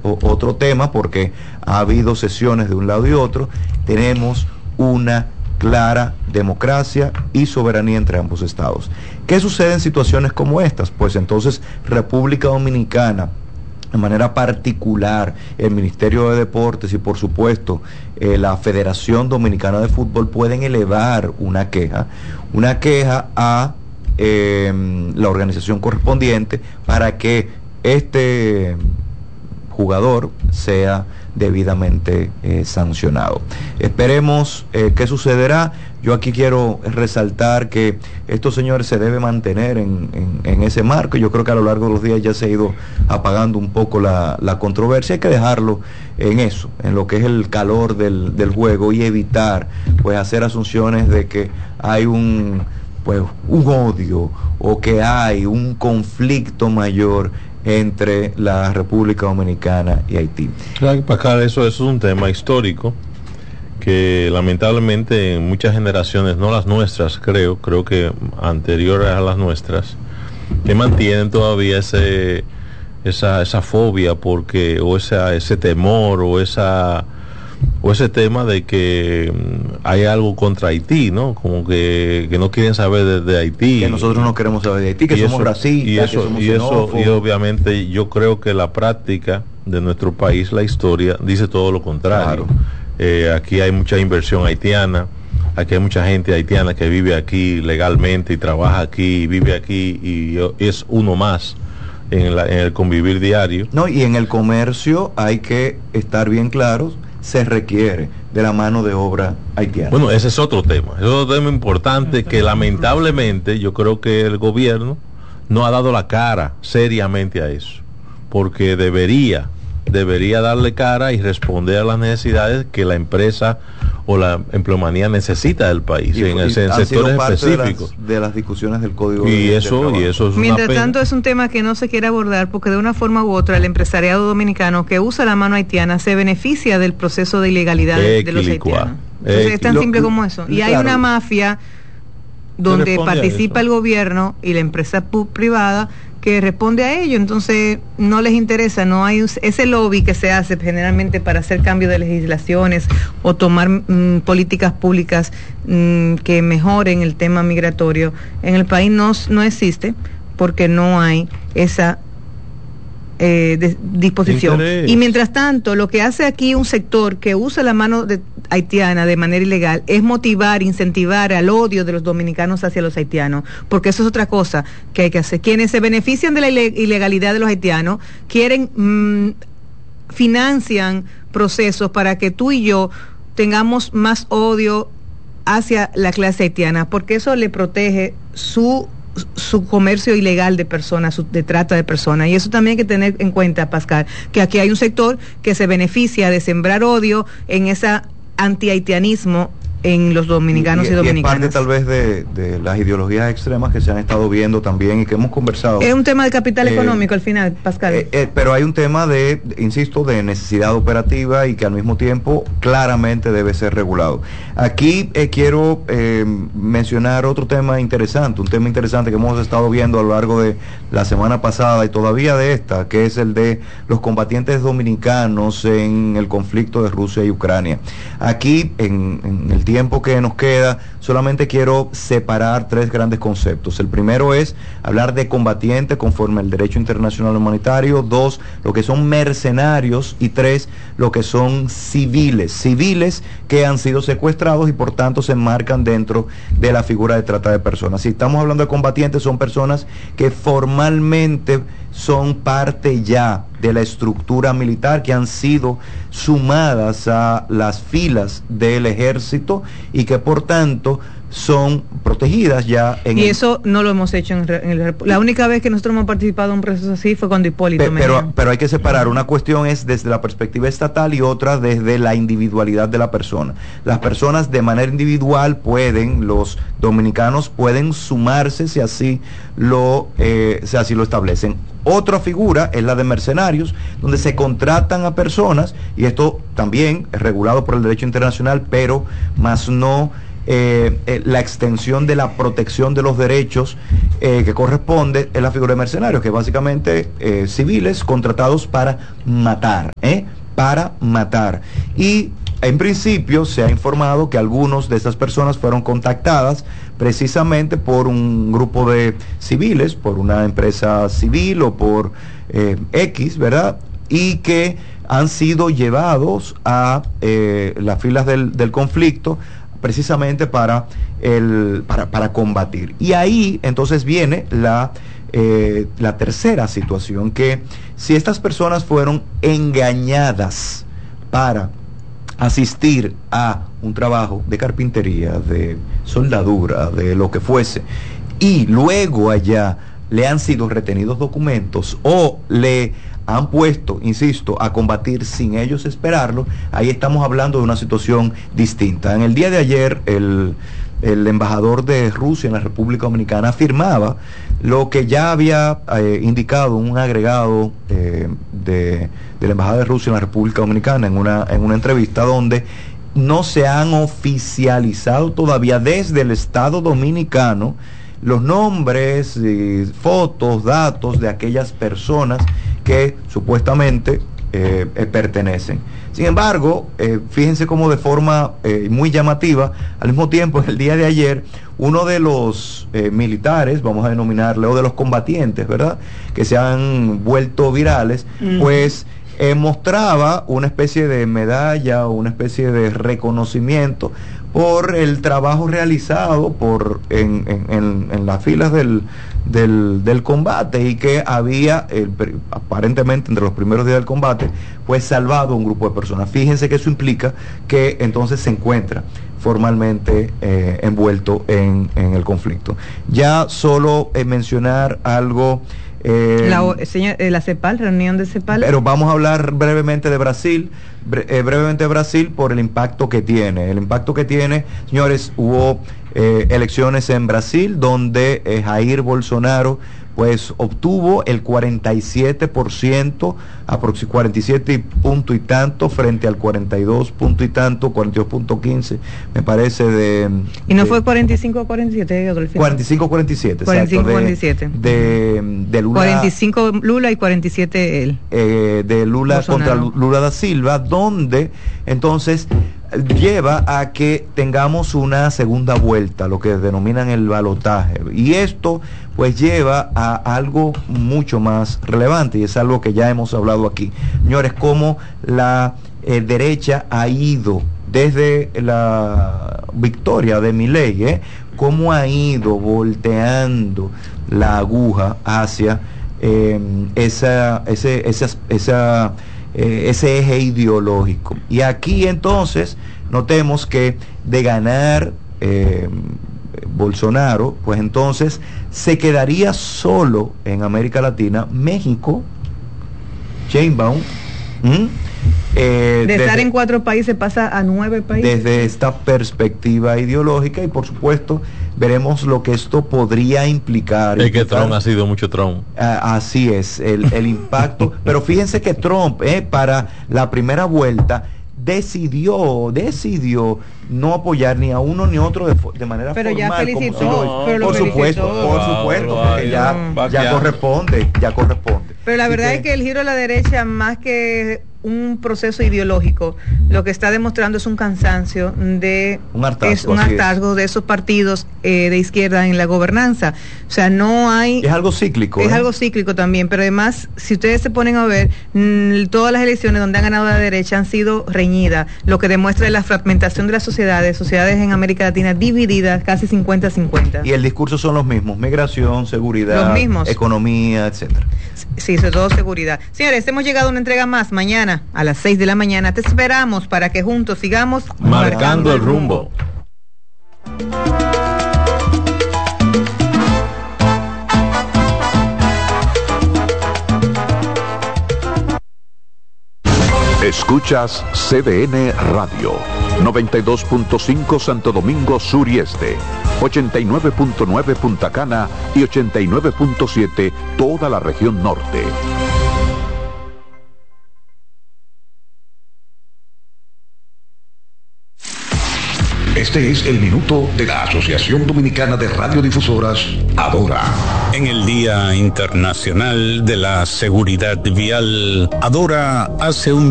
otro tema, porque ha habido sesiones de un lado y otro. Tenemos una clara democracia y soberanía entre ambos estados. ¿Qué sucede en situaciones como estas? Pues entonces República Dominicana, de manera particular el Ministerio de Deportes y por supuesto la Federación Dominicana de Fútbol pueden elevar una queja a la organización correspondiente para que este jugador sea debidamente sancionado. Esperemos qué sucederá. Yo aquí quiero resaltar que estos señores se debe mantener en ese marco. Yo creo que a lo largo de los días ya se ha ido apagando un poco la controversia. Hay que dejarlo en eso, en lo que es el calor del juego, y evitar pues hacer asunciones de que hay un odio o que hay un conflicto mayor entre la República Dominicana y Haití. Claro, Pascal, eso es un tema histórico que lamentablemente en muchas generaciones, no las nuestras, creo que anteriores a las nuestras, que mantienen todavía esa fobia porque o ese temor o ese tema de que hay algo contra Haití, ¿no? Como que no quieren saber de Haití. Que nosotros no queremos saber de Haití, que somos racistas, que somos xenófobos. Y obviamente yo creo que la práctica de nuestro país, la historia, dice todo lo contrario. Claro. Aquí hay mucha inversión haitiana, aquí hay mucha gente haitiana que vive aquí legalmente y trabaja aquí y vive aquí y es uno más en el convivir diario. No, y en el comercio hay que estar bien claros, se requiere de la mano de obra haitiana. Bueno, ese es otro tema importante que lamentablemente yo creo que el gobierno no ha dado la cara seriamente a eso, porque debería darle cara y responder a las necesidades que la empresa o la empleomanía necesita del país en sectores específicos de las discusiones del código y eso es mientras tanto es un tema que no se quiere abordar porque de una forma u otra el empresariado dominicano que usa la mano haitiana se beneficia del proceso de ilegalidad de los haitianos. Entonces es tan simple como eso, y hay una mafia donde participa el gobierno y la empresa privada que responde a ello. Entonces no les interesa, no hay ese lobby que se hace generalmente para hacer cambio de legislaciones o tomar políticas públicas que mejoren el tema migratorio. En el país no existe porque no hay esa disposición. Y mientras tanto, lo que hace aquí un sector que usa la mano haitiana de manera ilegal es motivar, incentivar al odio de los dominicanos hacia los haitianos, porque eso es otra cosa que hay que hacer. Quienes se benefician de la ilegalidad de los haitianos quieren financian procesos para que tú y yo tengamos más odio hacia la clase haitiana, porque eso le protege su comercio ilegal de personas, de trata de personas. Y eso también hay que tener en cuenta, Pascal, que aquí hay un sector que se beneficia de sembrar odio en ese anti-haitianismo en los dominicanos y dominicanas. Y es parte tal vez de las ideologías extremas que se han estado viendo también y que hemos conversado. Es un tema de capital económico al final, Pascal. Pero hay un tema de necesidad operativa y que al mismo tiempo claramente debe ser regulado. Aquí quiero mencionar otro tema interesante, un tema interesante que hemos estado viendo a lo largo de la semana pasada y todavía de esta, que es el de los combatientes dominicanos en el conflicto de Rusia y Ucrania. Aquí, en el tiempo que nos queda, solamente quiero separar tres grandes conceptos. El primero es hablar de combatientes conforme al derecho internacional humanitario. Dos, lo que son mercenarios. Y tres, lo que son civiles que han sido secuestrados y por tanto se enmarcan dentro de la figura de trata de personas. Si estamos hablando de combatientes, son personas que formalmente son parte ya de la estructura militar, que han sido sumadas a las filas del ejército y que por tanto son protegidas ya en eso no lo hemos hecho la única vez que nosotros hemos participado en un proceso así fue cuando Hipólito pero hay que separar, una cuestión es desde la perspectiva estatal y otra desde la individualidad de la persona. Las personas de manera individual los dominicanos pueden sumarse si así lo establecen. Otra figura es la de mercenarios, donde se contratan a personas, y esto también es regulado por el derecho internacional, pero más no la extensión de la protección de los derechos que corresponde en la figura de mercenarios, que básicamente civiles contratados para matar, para matar. Y en principio se ha informado que algunos de estas personas fueron contactadas precisamente por un grupo de civiles, por una empresa civil o por X, ¿verdad? Y que han sido llevados a las filas del conflicto precisamente para combatir. Y ahí entonces viene la tercera situación, que si estas personas fueron engañadas para asistir a un trabajo de carpintería, de soldadura, de lo que fuese, y luego allá le han sido retenidos documentos o le han puesto, insisto, a combatir sin ellos esperarlo, ahí estamos hablando de una situación distinta. En el día de ayer, el embajador de Rusia en la República Dominicana afirmaba lo que ya había indicado un agregado de la Embajada de Rusia en la República Dominicana en una entrevista, donde no se han oficializado todavía desde el Estado Dominicano los nombres, fotos, datos de aquellas personas que supuestamente pertenecen. Sin embargo, fíjense cómo de forma muy llamativa, al mismo tiempo, el día de ayer, uno de los militares, vamos a denominarle, o de los combatientes, ¿verdad?, que se han vuelto virales, pues mostraba una especie de medalla o una especie de reconocimiento por el trabajo realizado en las filas del combate, y que había aparentemente entre los primeros días del combate pues salvado a un grupo de personas. Fíjense que eso implica que entonces se encuentra formalmente envuelto en el conflicto. Ya solo mencionar algo. La CEPAL, reunión de CEPAL. Pero vamos a hablar brevemente de Brasil, Brasil por el impacto que tiene. El impacto que tiene, señores, hubo elecciones en Brasil donde Jair Bolsonaro pues obtuvo el 47%, 47 y punto y tanto, frente al 42 punto y tanto, 42.15, me parece ¿Y no fue 45 47? 45 47, 45 47. De Lula. 45 Lula y 47 él. De Lula Bolsonaro contra Lula da Silva, donde entonces lleva a que tengamos una segunda vuelta, lo que denominan el balotaje, y esto pues lleva a algo mucho más relevante, y es algo que ya hemos hablado aquí, señores, cómo la derecha ha ido desde la victoria de Milei, cómo ha ido volteando la aguja hacia ese eje ideológico. Y aquí entonces notemos que de ganar Bolsonaro, pues entonces se quedaría solo en América Latina México, Sheinbaum, de estar en 4 países pasa a 9 países. Desde esta perspectiva ideológica, y por supuesto veremos lo que esto podría implicar. Es que Trump ha sido mucho Trump. Así es, el impacto. Pero fíjense que Trump, para la primera vuelta, decidió no apoyar ni a uno ni otro de manera pero formal. Ya felicitó, pero por supuesto, porque ya corresponde. Pero la verdad es que el giro a la derecha, más que un proceso ideológico, lo que está demostrando es un cansancio de un hartazgo de esos partidos de izquierda en la gobernanza. O sea, no hay... Es algo cíclico. Es algo cíclico también, pero además, si ustedes se ponen a ver, todas las elecciones donde han ganado la derecha han sido reñidas, lo que demuestra la fragmentación de las sociedades en América Latina divididas casi 50-50. Y el discurso son los mismos: migración, seguridad, economía, etcétera. Sí, sobre todo seguridad. Señores, hemos llegado a una entrega más. Mañana a las 6 de la mañana te esperamos para que juntos sigamos marcando el rumbo. Escuchas CDN Radio, 92.5 Santo Domingo Sur y Este, 89.9 Punta Cana y 89.7 toda la región norte. Este es el minuto de la Asociación Dominicana de Radiodifusoras, Adora. En el Día Internacional de la Seguridad Vial, Adora hace un